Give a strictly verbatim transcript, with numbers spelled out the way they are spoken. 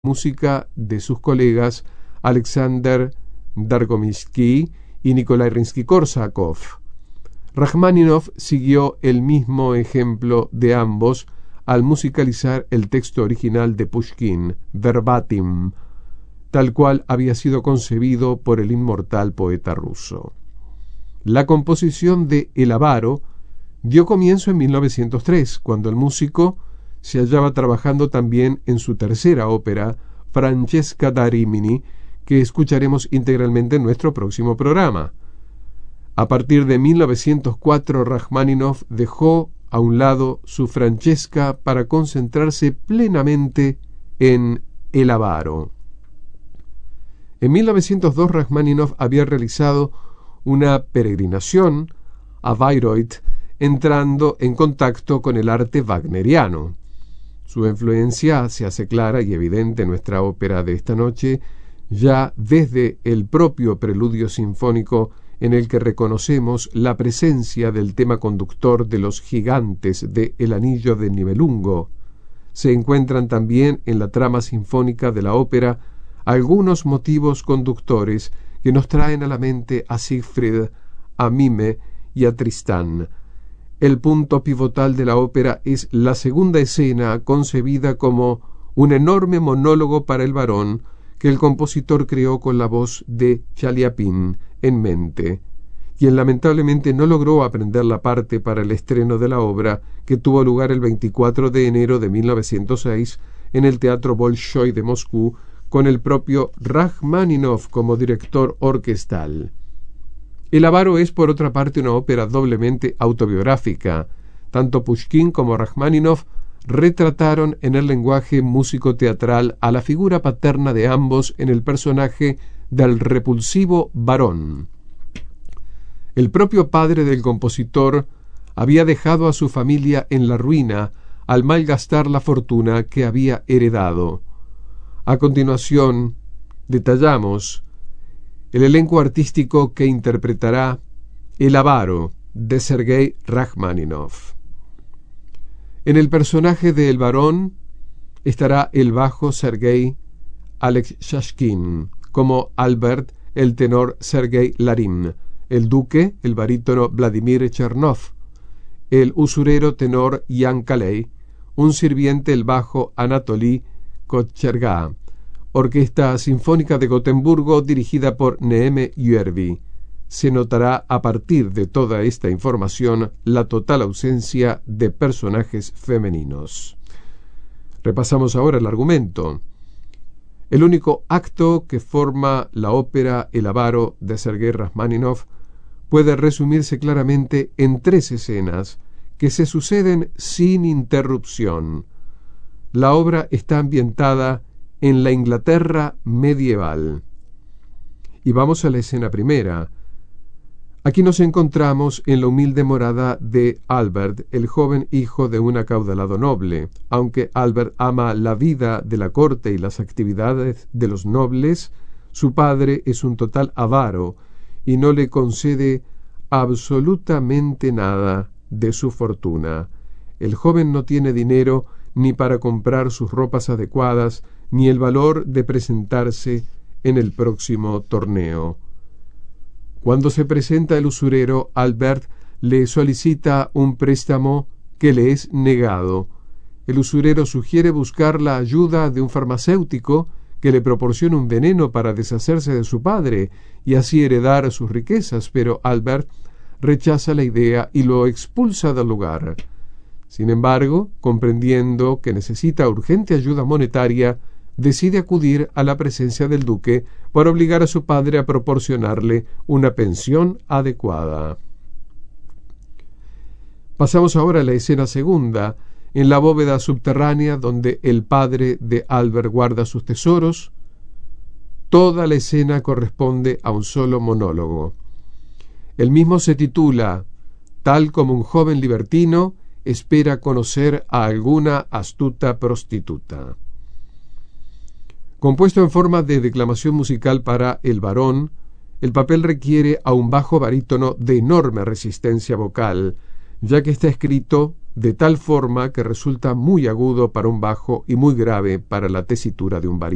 música de sus colegas Alexander Dargomirsky y Nikolai Rimsky-Korsakov. Rajmáninov siguió el mismo ejemplo de ambos al musicalizar el texto original de Pushkin, verbatim, tal cual había sido concebido por el inmortal poeta ruso. La composición de El avaro dio comienzo en mil novecientos tres, cuando el músico se hallaba trabajando también en su tercera ópera, Francesca da Rimini, que escucharemos integralmente en nuestro próximo programa. A partir de mil novecientos cuatro, Rajmáninov dejó a un lado su Francesca para concentrarse plenamente en El avaro. En mil novecientos dos, Rajmáninov había realizado una peregrinación a Bayreuth, entrando en contacto con el arte wagneriano. Su influencia se hace clara y evidente en nuestra ópera de esta noche, ya desde el propio preludio sinfónico, en el que reconocemos la presencia del tema conductor de los gigantes de El anillo de Nibelungo. Se encuentran también en la trama sinfónica de la ópera algunos motivos conductores que nos traen a la mente a Siegfried, a Mime y a Tristán. El punto pivotal de la ópera es la segunda escena, concebida como un enorme monólogo para el varón que el compositor creó con la voz de Chaliapin en mente, quien lamentablemente no logró aprender la parte para el estreno de la obra, que tuvo lugar el veinticuatro de enero de mil novecientos seis en el Teatro Bolshoi de Moscú, con el propio Rajmáninov como director orquestal. El avaro es, por otra parte, una ópera doblemente autobiográfica. Tanto Pushkin como Rajmáninov retrataron en el lenguaje músico-teatral a la figura paterna de ambos en el personaje del repulsivo varón. El propio padre del compositor había dejado a su familia en la ruina al malgastar la fortuna que había heredado. A continuación, detallamos el elenco artístico que interpretará El avaro de Sergei Rajmáninov. En el personaje de El varón estará el bajo Sergei Alekshashkin, como Albert el tenor Sergei Larin, el duque el barítono Vladimir Chernov, el usurero tenor Jan Kalei, un sirviente el bajo Anatoly Kocherga. Orquesta Sinfónica de Gotemburgo dirigida por Neheme Yuervi. Se notará a partir de toda esta información la total ausencia de personajes femeninos. Repasamos ahora el argumento. El único acto que forma la ópera El avaro de Sergei Rajmáninov puede resumirse claramente en tres escenas que se suceden sin interrupción. La obra está ambientada en la Inglaterra medieval. Y vamos a la escena primera. Aquí nos encontramos en la humilde morada de Albert, el joven hijo de un acaudalado noble. Aunque Albert ama la vida de la corte y las actividades de los nobles, su padre es un total avaro y no le concede absolutamente nada de su fortuna. El joven no tiene dinero ni para comprar sus ropas adecuadas, ni el valor de presentarse en el próximo torneo. Cuando se presenta el usurero, Albert le solicita un préstamo que le es negado. El usurero sugiere buscar la ayuda de un farmacéutico que le proporcione un veneno para deshacerse de su padre y así heredar sus riquezas, pero Albert rechaza la idea y lo expulsa del lugar. Sin embargo, comprendiendo que necesita urgente ayuda monetaria, decide acudir a la presencia del duque para obligar a su padre a proporcionarle una pensión adecuada. Pasamos ahora a la escena segunda, en la bóveda subterránea donde el padre de Albert guarda sus tesoros. Toda la escena corresponde a un solo monólogo. El mismo se titula Tal como un joven libertino espera conocer a alguna astuta prostituta. Compuesto en forma de declamación musical para el varón, el papel requiere a un bajo barítono de enorme resistencia vocal, ya que está escrito de tal forma que resulta muy agudo para un bajo y muy grave para la tesitura de un barítono.